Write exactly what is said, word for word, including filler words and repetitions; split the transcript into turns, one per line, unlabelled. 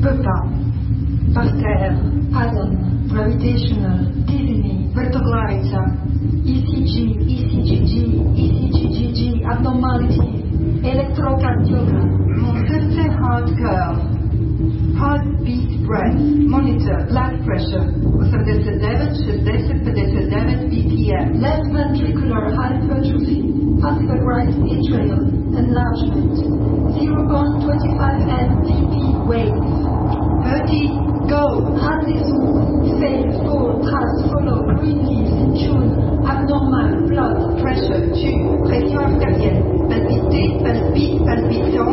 peut pas. Par terre, Adam, gravitational, dizzying, vertoglaritza, E C G, E C G G, E C G G G, abnormalities, electrocardiogram, mon certain heart curve, heartbeat breath, monitor, blood pressure, osiemdziesiąt dziewięć, sześćdziesiąt, pięćdziesiąt dziewięć B P M, left ventricular hypertrophy, passive right atrial, enlargement, zero point two five M V P wave. thirty, go! Rendezvous, fail, fall, trace, follow, green leaves, June, abnormal, blood, pressure, tube, pression artérielle, palpité, palpite, palpitant,